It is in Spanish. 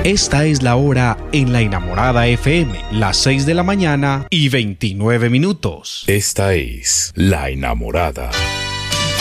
Esta es la hora en La Enamorada FM, las 6 de la mañana y 29 minutos. Esta es La Enamorada.